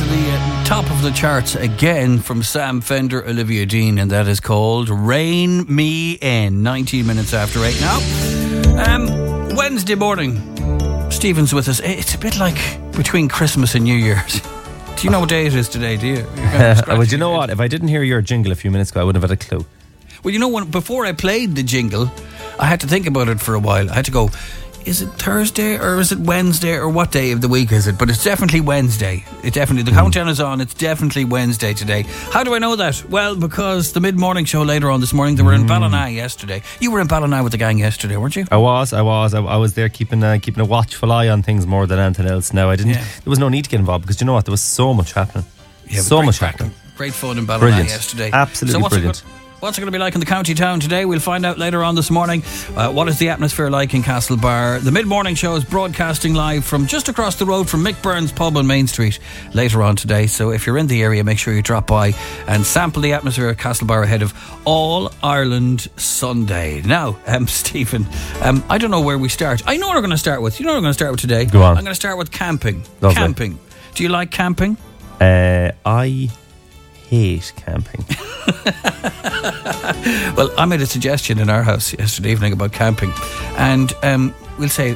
the top of the charts again from Sam Fender, Olivia Dean, and that is called Rain Me In. 19 minutes after 8 now. Wednesday morning. Stephen's with us. It's a bit like between Christmas and New Year's. Do you know what day it is today, do you? Well, you know what? If I didn't hear your jingle a few minutes ago, I wouldn't have had a clue. Well, you know, before I played the jingle, I had to think about it for a while. I had to go, is it Thursday or is it Wednesday or what day of the week is it? But it's definitely Wednesday. The countdown is on. It's definitely Wednesday today. How do I know that? Well, because the mid-morning show later on this morning, they were in Ballina yesterday. You were in Ballina with the gang yesterday, weren't you? I was there keeping a watchful eye on things more than anything else. Now, there was no need to get involved because you know what? There was so much happening. Yeah, so much happening. Great fun in Ballina yesterday. Absolutely brilliant. What's it going to be like in the county town today? We'll find out later on this morning. What is the atmosphere like in Castlebar? The mid-morning show is broadcasting live from just across the road from Mick Byrne's pub on Main Street later on today. So if you're in the area, make sure you drop by and sample the atmosphere at Castlebar ahead of All Ireland Sunday. Now, Stephen, I don't know where we start. I know what we're going to start with. You know what I'm going to start with today? Go on. I'm going to start with camping. Lovely. Camping. Do you like camping? I hate camping. Well, I made a suggestion in our house yesterday evening about camping, and we'll say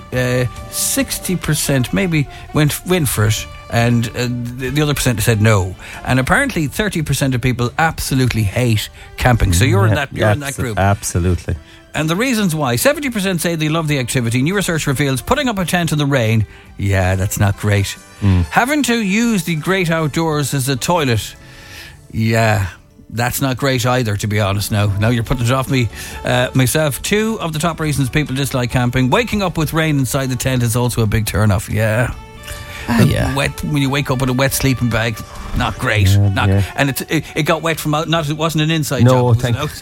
60% maybe went for it, and the other percent said no. And apparently 30% of people absolutely hate camping. So you're in that group. Absolutely. And the reasons why: 70% say they love the activity. New research reveals putting up a tent in the rain, that's not great. Having to use the great outdoors as a toilet, that's not great either, to be honest. Now you're putting it off me myself. 2 of the top reasons people dislike camping: waking up with rain inside the tent is also a big turn off. Wet, when you wake up with a wet sleeping bag, not great. And it got wet from out. It wasn't an inside job.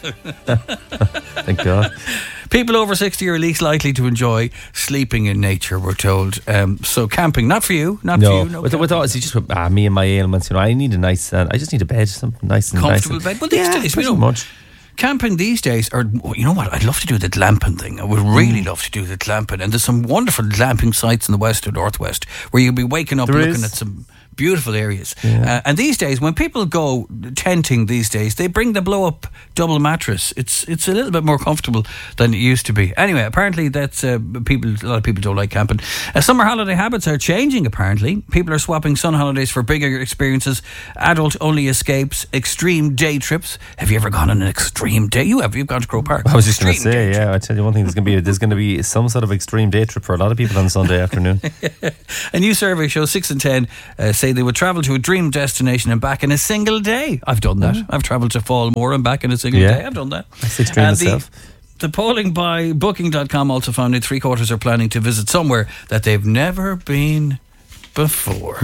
Thank God. People over 60 are least likely to enjoy sleeping in nature, we're told. So camping, not for you. Not for you. No. With all, just me and my ailments, I need I just need a bed, something nice and comfortable bed. Well, these days, pretty much. Camping these days, or you know what, I'd love to do the glamping thing. I would really love to do the glamping. And there's some wonderful glamping sites in the west or northwest where you'll be waking up looking at some beautiful areas. And these days, when people go tenting these days, they bring the blow-up double mattress. It's a little bit more comfortable than it used to be. Anyway, apparently that's a lot of people don't like camping. Summer holiday habits are changing, apparently. People are swapping sun holidays for bigger experiences, adult-only escapes, extreme day trips. Have you ever gone on an extreme day? You've gone to Croke Park. I was just going to say, I tell you one thing, there's going to be some sort of extreme day trip for a lot of people on Sunday afternoon. A new survey shows 6 in 10 say they would travel to a dream destination and back in a single day. I've done that. I've travelled to Fallmore and back in a single day. I've done that. That's extreme myself. The polling by Booking.com also found that 3/4 are planning to visit somewhere that they've never been before.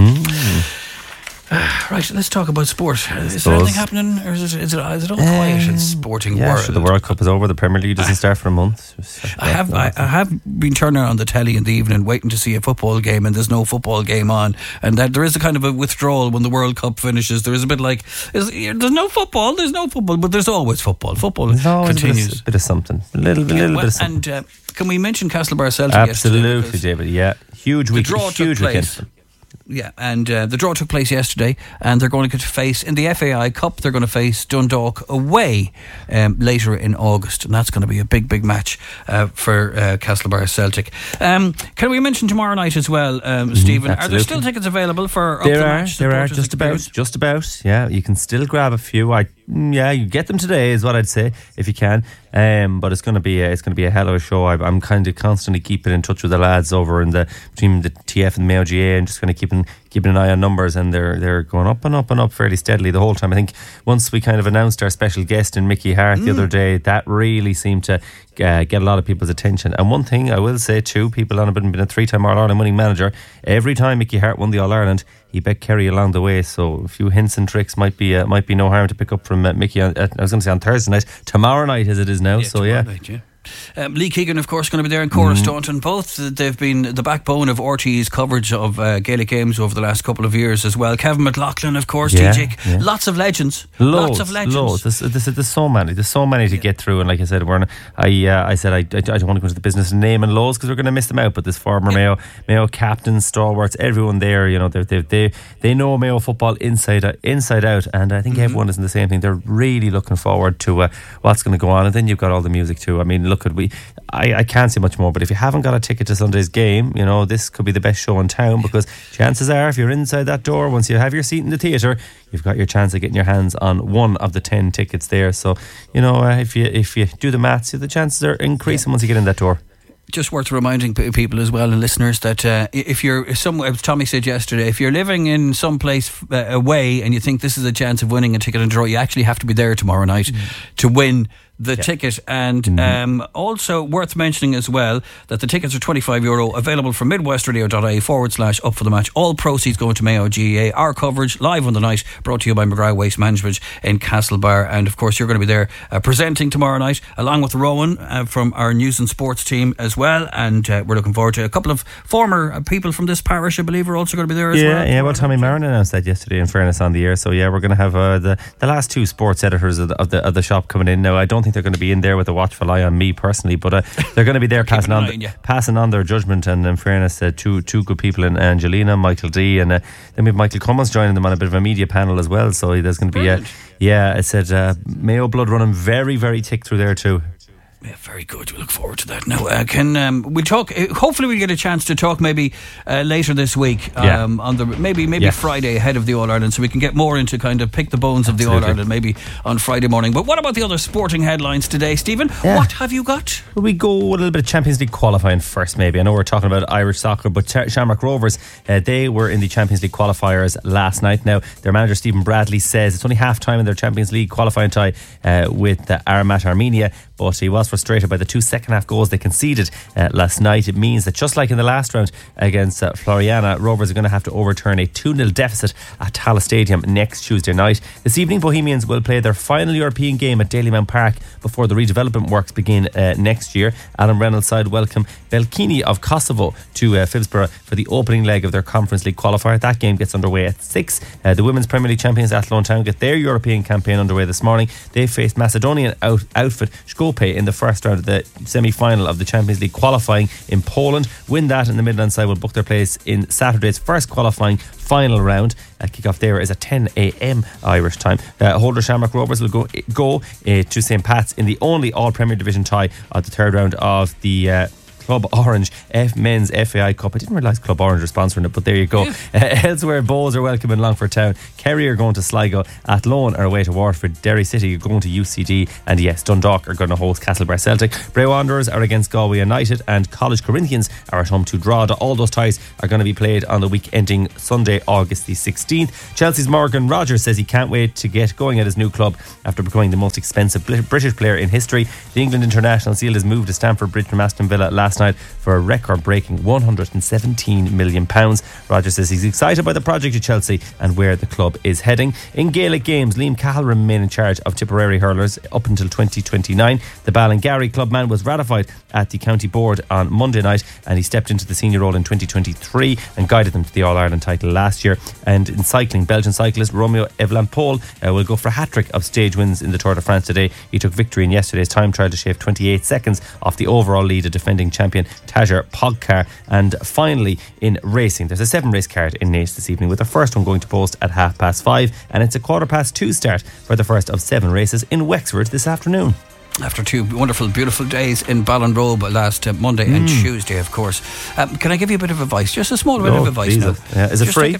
Right, let's talk about sport. Is there anything happening, or is it all quiet in the sporting world? Sure, the World Cup is over. The Premier League doesn't start for a month. I have been turning on the telly in the evening waiting to see a football game, and there's no football game on, and that there is a kind of a withdrawal when the World Cup finishes. There is a bit like there's no football, but there's always football. Football continues. A bit of something, a little bit of something. And can we mention Castlebar Celtic? Absolutely, David. Yeah, huge weekend. Yeah, and the draw took place yesterday, and they're going to face, in the FAI Cup, they're going to face Dundalk away later in August, and that's going to be a big match for Castlebar Celtic. Can we mention tomorrow night as well, Stephen? Are there still tickets available for There are, just about. Yeah, you can still grab a few. You get them today is what I'd say, if you can. But it's going to be a hell of a show. I'm kind of constantly keeping in touch with the lads over between the TF and the Mayo GA, and just kind of keeping an eye on numbers, and they're going up and up fairly steadily the whole time. I think once we kind of announced our special guest in Mickey Hart the other day, that really seemed to get a lot of people's attention. And one thing I will say too, people on have been a 3-time All-Ireland winning manager. Every time Mickey Hart won the All-Ireland, he bet Kerry along the way, so a few hints and tricks might be no harm to pick up from Mickey. I was going to say on Thursday night, tomorrow night as it is now. Night, Lee Keegan, of course, going to be there, and Cora Staunton. Both they've been the backbone of RT's coverage of Gaelic games over the last couple of years as well. Kevin McLaughlin, of course, DJ. Yeah. Lots of legends. Lots of legends. Loads. There's so many. There's so many to get through. And like I said, I said I don't want to go into the business of naming loads because we're going to miss them out. But this former Mayo captains, stalwarts, everyone there, you know, they know Mayo football inside out. And I think everyone is in the same thing. They're really looking forward to what's going to go on. And then you've got all the music too. I mean, I can't say much more, but if you haven't got a ticket to Sunday's game, you know, this could be the best show in town, because chances are, if you're inside that door, once you have your seat in the theatre, you've got your chance of getting your hands on one of the 10 tickets there. So, you know, if you do the maths, the chances are increasing once you get in that door. Just worth reminding people as well, and listeners, that if you're somewhere, as Tommy said yesterday, if you're living in some place away and you think this is a chance of winning a ticket and draw, you actually have to be there tomorrow night to win the ticket. And also worth mentioning as well that the tickets are €25, available from midwestradio.ie/up for the match. All proceeds going to Mayo GAA. Our coverage live on the night, brought to you by McGrath Waste Management in Castlebar. And of course, you're going to be there presenting tomorrow night, along with Rowan from our news and sports team as well. And we're looking forward to a couple of former people from this parish, I believe, are also going to be there as well. Yeah, well, Tommy Marin announced that yesterday, in fairness, on the air. So yeah, we're going to have the last two sports editors of the shop coming in. Now, I don't think they're going to be in there with a watchful eye on me personally, but they're going to be there passing on their judgment. And in fairness, two good people, in Angelina, Michael D, and then we have Michael Cummins joining them on a bit of a media panel as well. So there's going to be it said Mayo blood running very, very thick through there too. Yeah, very good. We look forward to that. Now, we'll talk. Hopefully, we'll get a chance to talk maybe later this week on the maybe Friday ahead of the All Ireland, so we can get more into kind of pick the bones of the All Ireland maybe on Friday morning. But what about the other sporting headlines today, Stephen? Yeah. What have you got? Well, we go with a little bit of Champions League qualifying first. Maybe I know we're talking about Irish soccer, but Shamrock Rovers, they were in the Champions League qualifiers last night. Now, their manager Stephen Bradley says it's only half time in their Champions League qualifying tie with Aramat Armenia, but he was frustrated by the 2 second half goals they conceded last night. It means that just like in the last round against Floriana, Rovers are going to have to overturn a 2-0 deficit at Tallaght Stadium next Tuesday night. This evening, Bohemians will play their final European game at Dalymount Park before the redevelopment works begin next year. Alan Reynolds' side welcome Belkini of Kosovo to Phibsborough for the opening leg of their Conference League qualifier. That game gets underway at 6. The Women's Premier League champions Athlone Town get their European campaign underway this morning. They faced Macedonian outfit Skopje in the first round of the semi-final of the Champions League qualifying in Poland. Win that, and the Midland side will book their place in Saturday's first qualifying final round. Kick-off there is at 10 a.m. Irish time. Holder Shamrock Rovers will go to St. Pat's in the only all-Premier Division tie of the third round of the Club Orange Men's FAI Cup. I didn't realise Club Orange are sponsoring it, but there you go. Elsewhere, Bows are welcome in Longford Town. Kerry are going to Sligo. Athlone are away to Waterford. Derry City are going to UCD. And yes, Dundalk are going to host Castlebar Celtic. Bray Wanderers are against Galway United, and College Corinthians are at home to Drogheda. All those ties are going to be played on the week ending Sunday, August the 16th. Chelsea's Morgan Rogers says he can't wait to get going at his new club after becoming the most expensive British player in history. The England international sealed his move to Stamford Bridge from Aston Villa last night for a record-breaking £117 million. Rogers says he's excited by the project at Chelsea and where the club is heading. In Gaelic games, Liam Cahill remain in charge of Tipperary hurlers up until 2029. The Ballingarry clubman was ratified at the county board on Monday night, and he stepped into the senior role in 2023 and guided them to the All-Ireland title last year. And in cycling, Belgian cyclist Romeo Evenepoel will go for a hat-trick of stage wins in the Tour de France today. He took victory in yesterday's time trial to shave 28 seconds off the overall lead of defending champion Tadej Pogačar. And finally, in racing, there's a 7-race card in Naas this evening, with the first one going to post at 5:30, and it's a 2:15 start for the first of 7 races in Wexford this afternoon. After 2 wonderful, beautiful days in Ballinrobe last Monday and Tuesday, of course. Can I give you a bit of advice? Just a small bit of advice now. Is it free?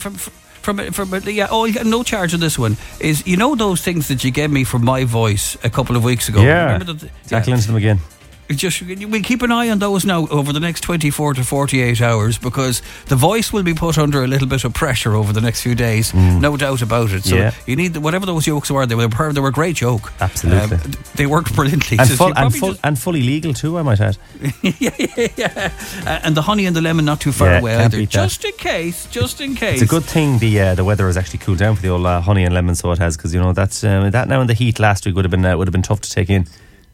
You got no charge on this one. Is, you know, those things that you gave me for my voice a couple of weeks ago? Yeah, tackle into them again. We'll keep an eye on those now over the next 24 to 48 hours, because the voice will be put under a little bit of pressure over the next few days, no doubt about it. So you need whatever those jokes were. They were a great joke. Absolutely, they worked brilliantly, and fully legal too, I might add. yeah. And the honey and the lemon not too far away either. Just in case. It's a good thing the weather has actually cooled down for the old honey and lemon, so it has, because you know that now in the heat last week would have been tough to take in.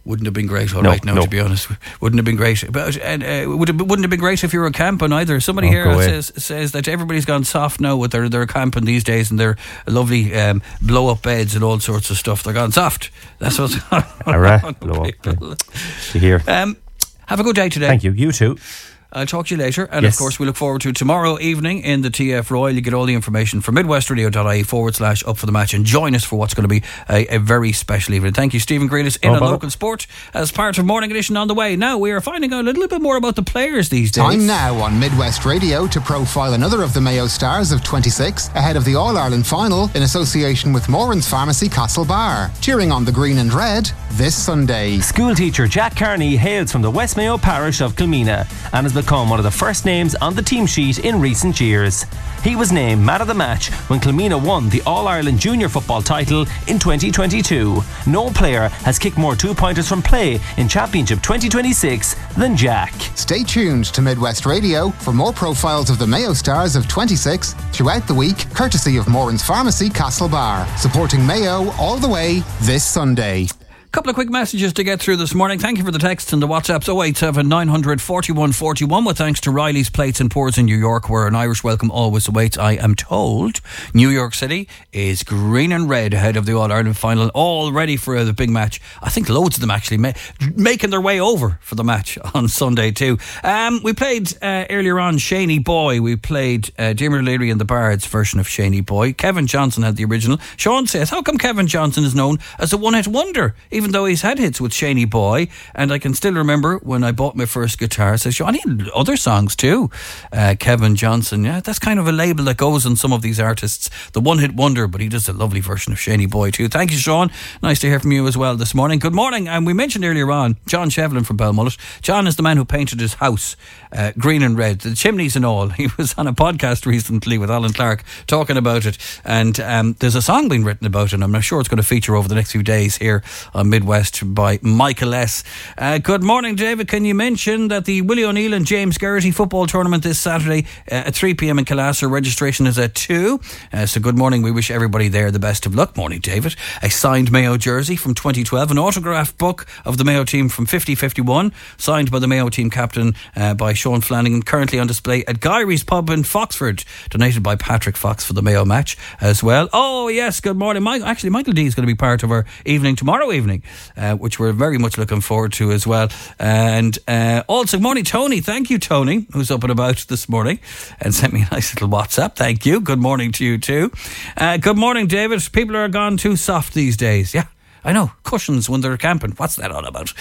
Wouldn't have been great, right now, to be honest. Wouldn't have been great. But wouldn't have been great if you were camping either. Somebody here says that everybody's gone soft now with their camping these days and their lovely blow-up beds and all sorts of stuff. They're gone soft. That's what's going on. Blow up. You hear. Have a good day today. Thank you. You too. I'll talk to you later. And of course, we look forward to tomorrow evening in the TF Royal. You get all the information from midwestradio.ie/up for the match and join us for what's going to be a very special evening. Thank you, Stephen Grealish, in on Local Sport as part of Morning Edition on the way. Now, we are finding out a little bit more about the players these days. Time now on Midwest Radio to profile another of the Mayo stars of 26 ahead of the All-Ireland final in association with Moran's Pharmacy Castlebar. Cheering on the green and red this Sunday. School teacher Jack Carney hails from the West Mayo parish of Kilmeena and has become one of the first names on the team sheet in recent years. He was named man of the match when Kilmeena won the All-Ireland Junior Football title in 2022. No player has kicked more 2-pointers from play in Championship 2026 than Jack. Stay tuned to Midwest Radio for more profiles of the Mayo stars of 26 throughout the week, courtesy of Moran's Pharmacy Castlebar, supporting Mayo all the way this Sunday. Couple of quick messages to get through this morning. Thank you for the texts and the WhatsApps. 087 900 41 41 with thanks to Riley's Plates and Pours in New York, where an Irish welcome always awaits. I am told New York City is green and red ahead of the All-Ireland final, all ready for the big match. I think loads of them actually making their way over for the match on Sunday too. We played earlier on Shaney Boy. We played Diarmuid O'Leary and the Bards version of Shaney Boy. Kevin Johnson had the original. Sean says, how come Kevin Johnson is known as a one-hit wonder, even though he's had hits with Shaney Boy? And I can still remember when I bought my first guitar, says, Sean, he had other songs too. Kevin Johnson, yeah, that's kind of a label that goes on some of these artists, the one-hit wonder, but he does a lovely version of Shaney Boy too. Thank you, Sean. Nice to hear from you as well this morning. Good morning. And we mentioned earlier on John Shevlin from Belmullet. John is the man who painted his house green and red, the chimneys and all. He was on a podcast recently with Alan Clark talking about it, and there's a song being written about it, and I'm not sure it's going to feature over the next few days here on Midwest by Michael S. Good morning, David. Can you mention that the Willie O'Neill and James Geraghty football tournament this Saturday at 3 p.m. in Killasser, registration is at 2. So good morning. We wish everybody there the best of luck. Morning, David. A signed Mayo jersey from 2012, an autographed book of the Mayo team from 50-51, signed by the Mayo team captain by Sean Flanagan, currently on display at Gyrie's Pub in Foxford, donated by Patrick Fox for the Mayo match as well. Oh yes, good morning. Michael D is going to be part of our evening tomorrow evening, which we're very much looking forward to as well. And also, good morning, Tony. Thank you, Tony, who's up and about this morning and sent me a nice little WhatsApp. Thank you. Good morning to you too. Good morning, David. People are gone too soft these days. Yeah, I know. Cushions when they're camping. What's that all about?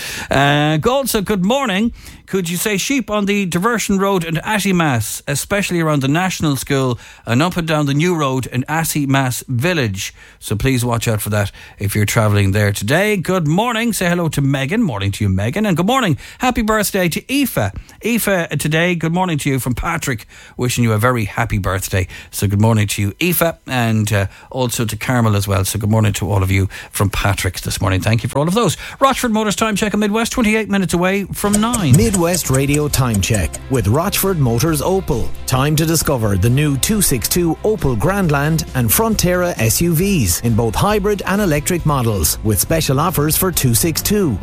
Also, good morning. Could you say sheep on the Diversion Road in Attymass, especially around the National School and up and down the new road in Attymass Village? So please watch out for that if you're travelling there today. Good morning. Say hello to Megan. Morning to you, Megan. And good morning. Happy birthday to Aoife. Aoife today. Good morning to you from Patrick. Wishing you a very happy birthday. So good morning to you, Aoife, and also to Carmel as well. So good morning to all of you from Patrick this morning. Thank you for all of those. Rochford Motors Time Check on Midwest, 28 minutes away from 9. Midwest Radio Time Check with Rochford Motors Opel. Time to discover the new 262 Opel Grandland and Frontera SUVs in both hybrid and electric models, with special offers for 262.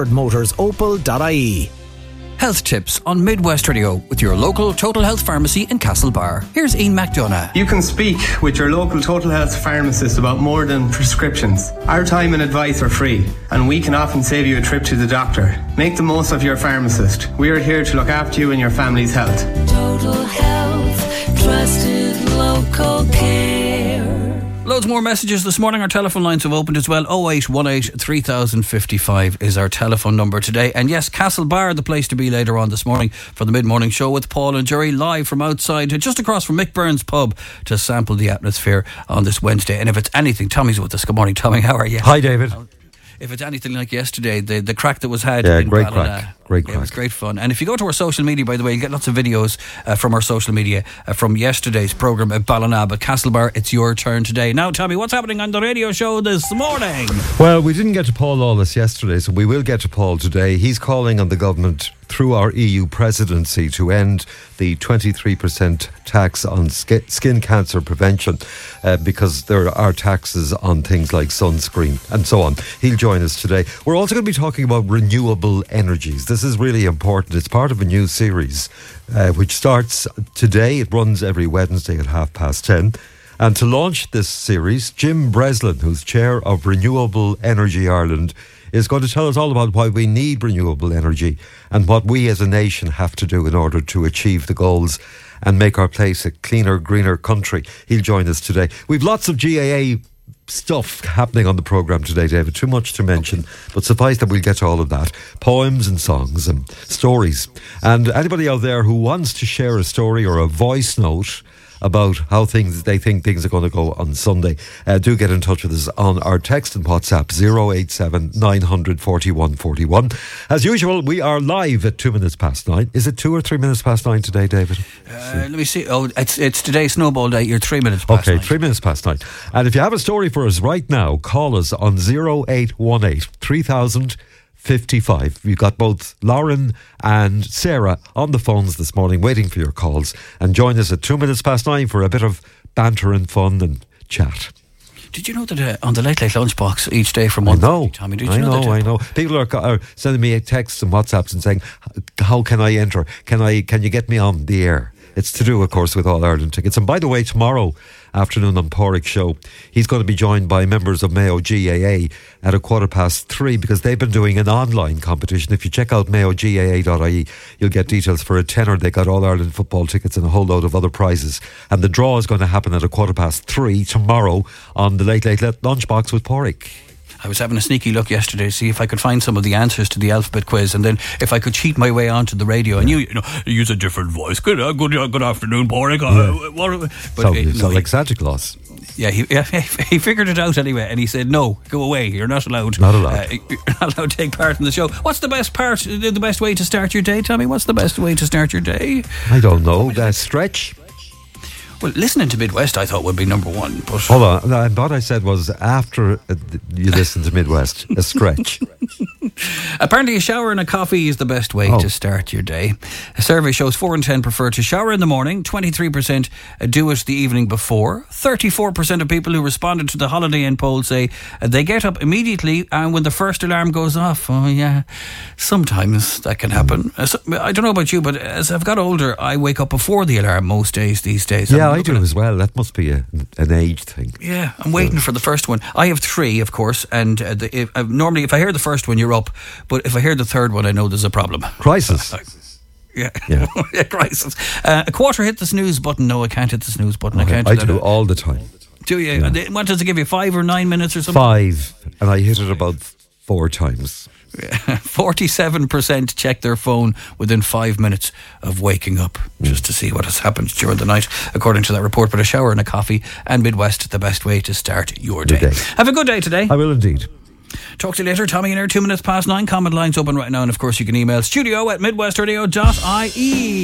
RochfordMotorsOpel.ie. Health tips on Midwest Radio with your local Total Health Pharmacy in Castlebar. Here's Ian McDonough. You can speak with your local Total Health pharmacist about more than prescriptions. Our time and advice are free, and we can often save you a trip to the doctor. Make the most of your pharmacist. We are here to look after you and your family's health. Total Health, trusted local care. Loads more messages this morning. Our telephone lines have opened as well. 0818 3055 is our telephone number today. And yes, Castlebar, the place to be later on this morning for the mid-morning show with Paul and Jerry, live from outside, just across from Mick Burns pub, to sample the atmosphere on this Wednesday. And if it's anything, Tommy's with us. Good morning, Tommy. How are you? Hi, David. If it's anything like yesterday, the crack that was had in great Ballina, crack. Great crack. It was great fun. And if you go to our social media, by the way, you'll get lots of videos from our social media from yesterday's programme at Ballina. But Castlebar, it's your turn today. Now, Tommy, what's happening on the radio show this morning? Well, we didn't get to Paul Lawless yesterday, so we will get to Paul today. He's calling on the government through our EU presidency to end the 23% tax on skin cancer prevention because there are taxes on things like sunscreen and so on. He'll join us today. We're also going to be talking about renewable energies. This is really important. It's part of a new series which starts today. It runs every Wednesday at 10:30. And to launch this series, Jim Breslin, who's chair of Renewable Energy Ireland, is going to tell us all about why we need renewable energy and what we as a nation have to do in order to achieve the goals and make our place a cleaner, greener country. He'll join us today. We've lots of GAA stuff happening on the programme today, David. Too much to mention, but suffice that we'll get to all of that. Poems and songs and stories. And anybody out there who wants to share a story or a voice note about how they think things are going to go on Sunday, do get in touch with us on our text and WhatsApp 087 900 41 41. As usual, we are live at 9:02. Is it 2 or 3 minutes past 9 today, David? Let me see. Oh, it's today Snowball Day. You're 3 minutes past 9. Okay, 3 minutes past 9. And if you have a story for us right now, call us on 0818 3000 55. We've got both Lauren and Sarah on the phones this morning waiting for your calls. And join us at 9:02 for a bit of banter and fun and chat. Did you know that on the Late Lunchbox each day from 1:30, Tommy? Did you know that? I know. People are sending me texts and WhatsApps and saying, how can I enter? Can you get me on the air? It's to do, of course, with All Ireland tickets. And by the way, tomorrow afternoon on Porrick's show, he's going to be joined by members of Mayo GAA at 3:15 because they've been doing an online competition. If you check out mayogaa.ie, you'll get details for a tenner. They got All Ireland football tickets and a whole load of other prizes. And the draw is going to happen at 3:15 tomorrow on the Late Lunchbox with Porrick. I was having a sneaky look yesterday to see if I could find some of the answers to the alphabet quiz, and then if I could cheat my way onto the radio. And you use a different voice. Good afternoon, Porrick. Sound like Santa Claus. Yeah, he figured it out anyway, and he said, "No, go away. You're not allowed. Not allowed. You're not allowed to take part in the show." What's the best way to start your day, Tommy? What's the best way to start your day? I don't know. Stretch. Well, listening to Midwest, I thought would be number one. But hold on, what I said was after you listen to Midwest, a stretch. Apparently, a shower and a coffee is the best way to start your day. A survey shows 4 in 10 prefer to shower in the morning. 23% do it the evening before. 34% of people who responded to the Holiday Inn poll say they get up immediately and when the first alarm goes off. Oh yeah, sometimes that can happen. I don't know about you, but as I've got older, I wake up before the alarm most days these days. Yeah, I do as well. That must be an age thing. Yeah, I'm waiting for the first one. I have 3, of course, and normally if I hear the first one, you're up. But if I hear the third one, I know there's a problem. Crisis. Yeah. Crisis. A quarter hit the snooze button. No, I can't hit the snooze button. Okay. I do all the time. Do you? Yeah. What does it give you, 5 or 9 minutes or something? 5, and I hit it about 4 times. 47% check their phone within 5 minutes of waking up just to see what has happened during the night, according to that report. But a shower and a coffee and Midwest, the best way to start your day. Have a good day today. I will indeed. Talk to you later. Tommy in here, 9:02. Comment lines open right now, and of course you can email studio@midwestradio.ie.